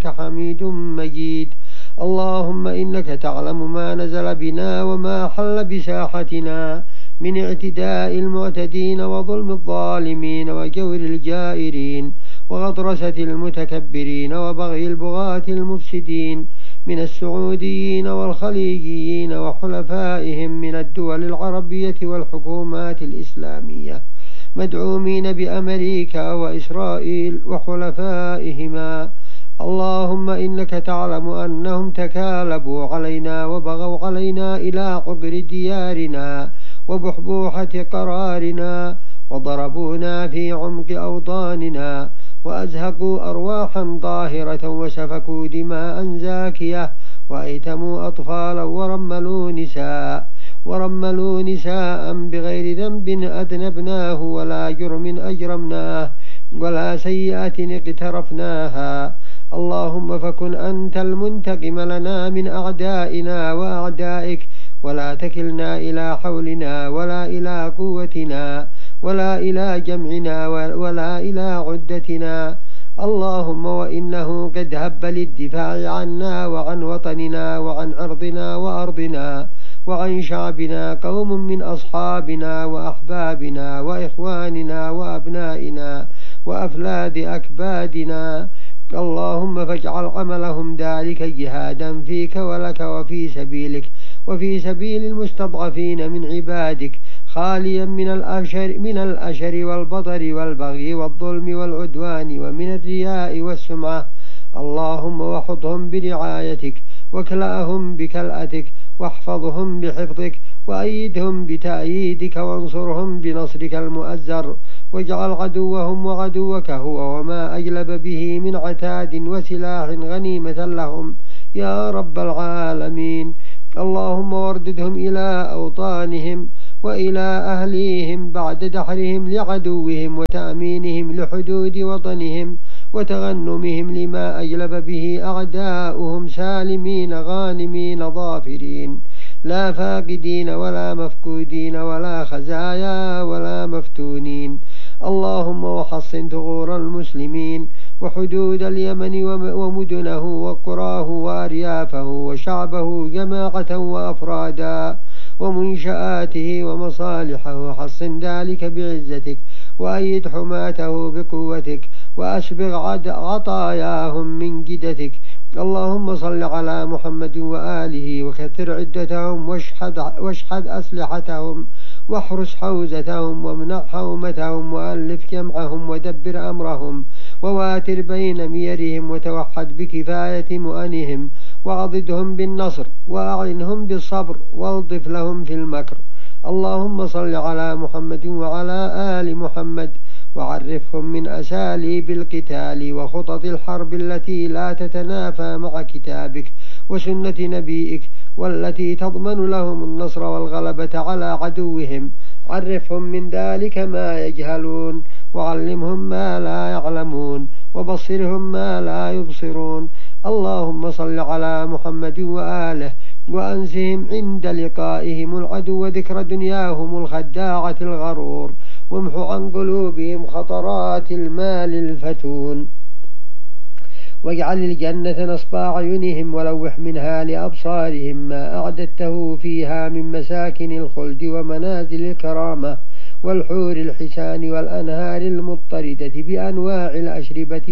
إنك حميد مجيد. اللهم إنك تعلم ما نزل بنا وما حل بساحتنا من اعتداء المعتدين وظلم الظالمين وجور الجائرين وغطرسة المتكبرين وبغي البغاة المفسدين من السعوديين والخليجيين وحلفائهم من الدول العربية والحكومات الإسلامية مدعومين بأمريكا وإسرائيل وحلفائهما. اللهم إنك تعلم أنهم تكالبوا علينا وبغوا علينا إلى عقر ديارنا وبحبوحة قرارنا وضربونا في عمق أوطاننا وأزهقوا أرواحا طاهرة وسفكوا دماء زاكية وأيتموا أطفالا ورملوا نساء بغير ذنب أذنبناه ولا جرم أجرمناه ولا سيئة اقترفناها. اللهم فكن أنت المنتقم لنا من أعدائنا وأعدائك ولا تكلنا إلى حولنا ولا إلى قوتنا ولا إلى جمعنا ولا إلى عدتنا. اللهم وإنه قد هب للدفاع عنا وعن وطننا وعن عرضنا وأرضنا وعن شعبنا قوم من أصحابنا وأحبابنا وإخواننا وأبنائنا وأفلاد أكبادنا. اللهم فاجعل عملهم ذلك جهادا فيك ولك وفي سبيلك وفي سبيل المستضعفين من عبادك خاليا من الأشر والبطر والبغي والظلم والعدوان ومن الرياء والسمعة. اللهم وحطهم برعايتك واكلأهم بكلأتك واحفظهم بحفظك وأيدهم بتأييدك وانصرهم بنصرك المؤزر واجعل عدوهم وعدوك هو وما أجلب به من عتاد وسلاح غنيمة لهم يا رب العالمين. اللهم وارددهم إلى أوطانهم وإلى أهليهم بعد دحرهم لعدوهم وتأمينهم لحدود وطنهم وتغنمهم لما أجلب به أعداؤهم سالمين غانمين ظافرين لا فاقدين ولا مفقودين ولا خزايا ولا مفتونين. اللهم وحصن ثغور المسلمين وحدود اليمن ومدنه وقراه وأريافه وشعبه جماعة وأفرادا ومنشآته ومصالحه. حصن ذلك بعزتك وأيد حماته بقوتك وأسبغ عطاياهم من جدتك. اللهم صل على محمد وآله وكثر عدتهم واشحد أسلحتهم واحرس حوزتهم وامنع حومتهم وألف جمعهم ودبر أمرهم وواتر بين ميرهم وتوحد بكفاية مؤنهم وعضدهم بالنصر وأعنهم بالصبر والطف لهم في المكر. اللهم صل على محمد وعلى آل محمد وعرفهم من أساليب القتال وخطط الحرب التي لا تتنافى مع كتابك وسنة نبيك والتي تضمن لهم النصر والغلبة على عدوهم. عرفهم من ذلك ما يجهلون وعلمهم ما لا يعلمون وبصرهم ما لا يبصرون. اللهم صل على محمد وآله وأنسهم عند لقائهم العدو ذكر دنياهم الخداعة الغرور وامح عن قلوبهم خطرات المال الفتون واجعل الجنة نصب أعينهم ولوح منها لأبصارهم ما أعددته فيها من مساكن الخلد ومنازل الكرامة والحور الحسان والأنهار المضطردة بأنواع الأشربة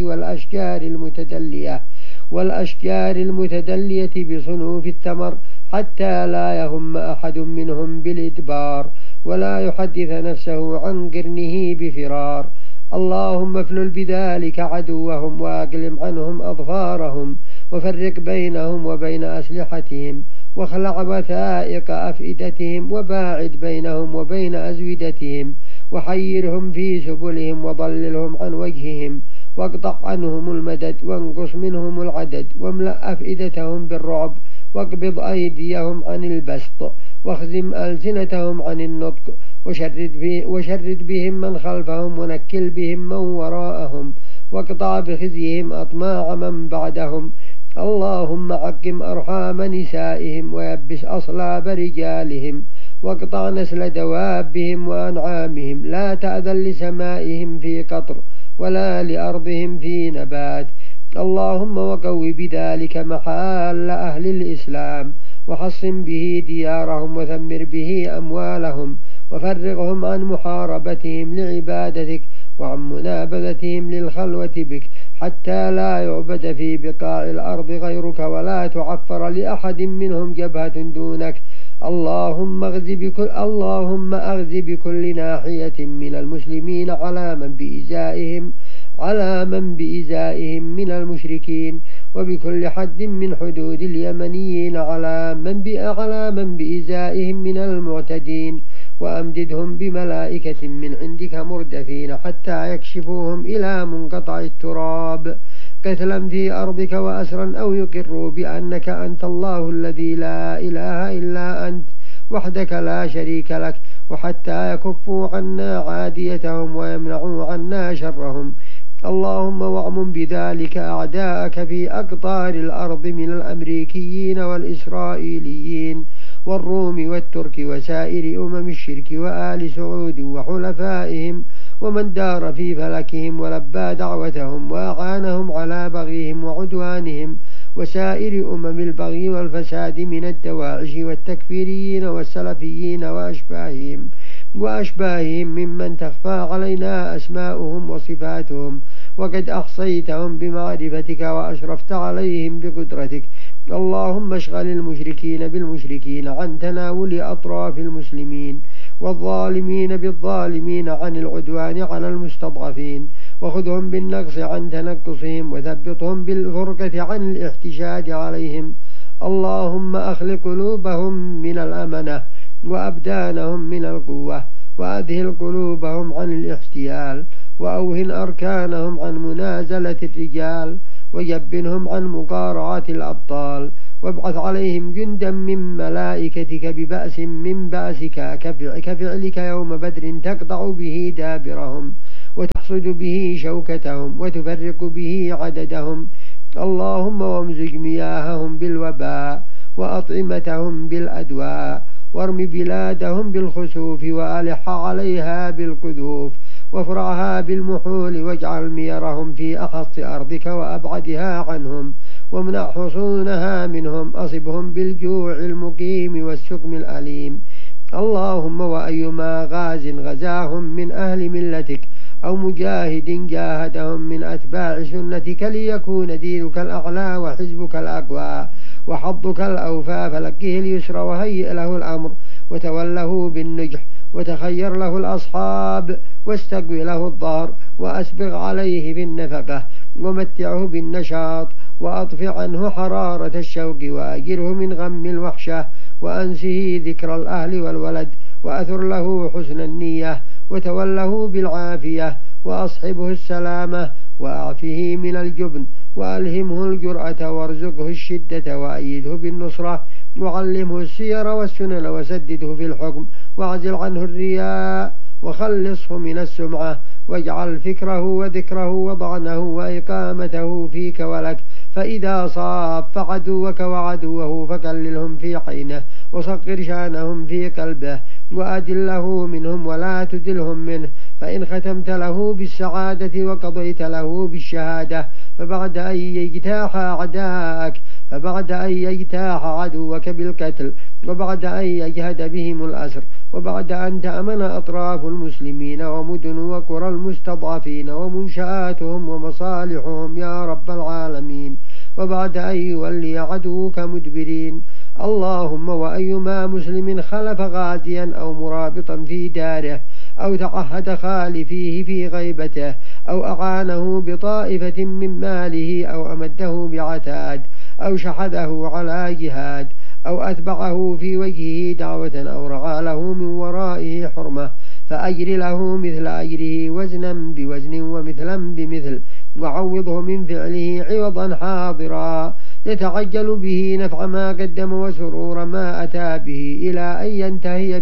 والأشجار المتدلية بصنوف التمر حتى لا يهم أحد منهم بالإدبار ولا يحدث نفسه عن قرنه بفرار. اللهم افلل بذلك عدوهم وأقلم عنهم أظفارهم وفرق بينهم وبين أسلحتهم واخلع وثائق أفئدتهم وباعد بينهم وبين أزودتهم وحيرهم في سبلهم وضللهم عن وجههم واقطع عنهم المدد وانقص منهم العدد واملأ أفئدتهم بالرعب واقبض أيديهم عن البسط واخزم ألسنتهم عن النطق وشرد بهم من خلفهم ونكل بهم من وراءهم واقطع بخزيهم أطماع من بعدهم. اللهم عقم أرحام نسائهم ويبس أصلاب رجالهم واقطع نسل دوابهم وأنعامهم لا تأذن لسمائهم في قطر ولا لأرضهم في نبات اللهم وقو بذلك محال أهل الإسلام، وحصن به ديارهم، وثمر به أموالهم، وفرغهم عن محاربتهم لعبادتك وعن منابذتهم للخلوة بك، حتى لا يعبد في بقاع الأرض غيرك، ولا تعفر لأحد منهم جبهة دونك. اللهم أغز بكل ناحية من المسلمين على من بإزائهم من المشركين، وبكل حد من حدود اليمنيين على من بإزائهم من المعتدين، وأمددهم بملائكة من عندك مردفين حتى يكشفوهم إلى منقطع التراب قتلا في أرضك وأسرا، أو يقروا بأنك أنت الله الذي لا إله إلا أنت وحدك لا شريك لك، وحتى يكفوا عنا عاديتهم ويمنعوا عنا شرهم. اللهم واعمم بذلك أعداءك في أقطار الأرض من الأمريكيين والإسرائيليين والروم والترك وسائر الشرك وآل سعود وحلفائهم، ومن دار في فلكهم ولبى دعوتهم وأعانهم على بغيهم وعدوانهم، وسائر البغي والفساد من الدواعش والتكفيريين والسلفيين وأشباههم ممن تخفى علينا أسماؤهم وصفاتهم، وقد أحصيتهم بمعرفتك وأشرفت عليهم بقدرتك. اللهم اشغل المشركين بالمشركين عن تناول أطراف المسلمين، والظالمين بالظالمين عن العدوان على المستضعفين، وخذهم بالنقص عن تنقصهم، وثبتهم بالفرقة عن الاحتشاد عليهم. اللهم أخلق قلوبهم من الأمنة، وأبدانهم من القوة، وأذهل قلوبهم عن الاحتيال، وأوهن أركانهم عن منازلة الرجال، وجبنهم عن مقارعة الأبطال، وابعث عليهم جندا من ملائكتك ببأس من بأسك كفعلك يوم بدر، تقطع به دابرهم، وتحصد به شوكتهم، وتفرق به عددهم. اللهم وامزج مياههم بالوباء، وأطعمتهم بالأدواء، وارم بلادهم بالخسوف، وألح عليها بالقذوف، وافرعها بالمحول، واجعل ميرهم في أخص أرضك وأبعدها عنهم، وامنع حصونها منهم، أصبهم بالجوع المقيم والسقم الأليم. اللهم وأيما غاز غزاهم من أهل ملتك، أو مجاهد جاهدهم من أتباع سنتك، ليكون دينك الأعلى وحزبك الأقوى وحظك الأوفى، فلقه اليسر وهيئ له الأمر، وتوله بالنجح، وتخير له الأصحاب، واستقوي له الظهر، وأسبغ عليه بالنفقة، ومتعه بالنشاط، وأطفئ عنه حرارة الشوق، وأجره من غم الوحشة، وأنسه ذكر الأهل والولد، وأثر له حسن النية، وتوله بالعافية، وأصحبه السلامة، وأعفه من الجبن، وألهمه الجرأة، وارزقه الشدة، وأيده بالنصرة، وعلمه السير والسنن، وسدده في الحكم، واعزل عنه الرياء، وخلصه من السمعة، واجعل فكره وذكره وضعنه وإقامته فيك ولك. فإذا صاف عدوك وعدوه فكللهم في عينه، وصقر شانهم في قلبه، وأدله منهم ولا تدلهم منه. فإن ختمت له بالسعادة وقضيت له بالشهادة، فبعد أن يجتاح عدوك بالقتل، وبعد أن يجهد بهم الأسر، وبعد أن تأمن أطراف المسلمين ومدن وقرى المستضعفين ومنشآتهم ومصالحهم يا رب العالمين، وبعد أن يولي عدوك مدبرين. اللهم وأيما مسلم خلف غازيا أو مرابطا في داره، أو تعهد خالفيه في غيبته، أو أعانه بطائفة من ماله، أو أمده بعتاد، أو شحذه على جهاد، أو أتبعه في وجهه دعوة، أو رعى له من ورائه حرمة، فأجر له مثل أجره وزنا بوزن ومثلا بمثل، وعوضه من فعله عوضا حاضرا، يتعجل به نفع ما قدم وسرور ما أتى به، إلى أن ينتهي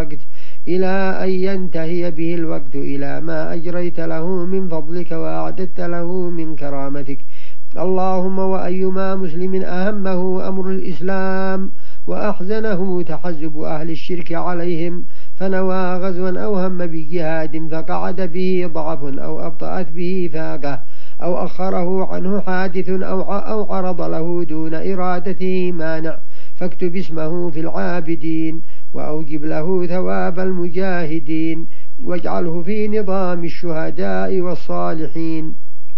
به الوقت إلى ما أجريت له من فضلك وأعددت له من كرامتك. اللهم وأيما مسلم أهمه أمر الإسلام وأحزنه تحزب أهل الشرك عليهم، فنوى غزوا أو هم بجهاد فقعد به ضعف، أو أبطأت به فاقة، أو أخره عنه حادث أو عرض له دون إرادته مانع، فاكتب اسمه في العابدين، وأوجب له ثواب المجاهدين، واجعله في نظام الشهداء والصالحين.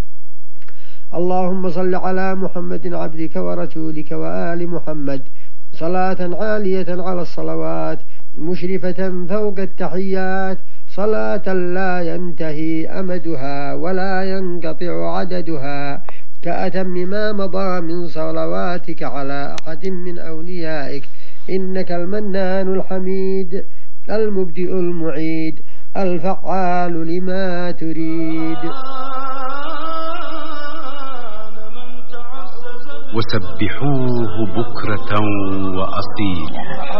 اللهم صل على محمد عبدك ورسولك وآل محمد صلاة عالية على الصلوات مشرفة فوق التحيات، صلاة لا ينتهي أمدها ولا ينقطع عددها، كأتم ما مضى من صلواتك على أحد من أوليائك، إنك المنان الحميد المبدئ المعيد الفعال لما تريد. وسبحوه بكرة وأصيلا.